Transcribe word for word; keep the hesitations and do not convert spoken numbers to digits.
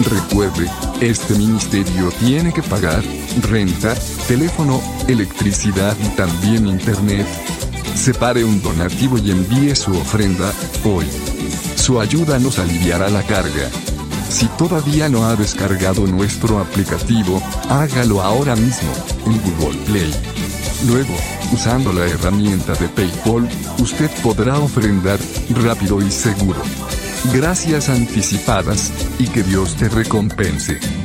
Recuerde, este ministerio tiene que pagar renta, teléfono, electricidad y también internet. Separe un donativo y envíe su ofrenda hoy. Su ayuda nos aliviará la carga. Si todavía no ha descargado nuestro aplicativo, hágalo ahora mismo, en Google Play. Luego, usando la herramienta de PayPal, usted podrá ofrendar rápido y seguro. Gracias anticipadas, y que Dios te recompense.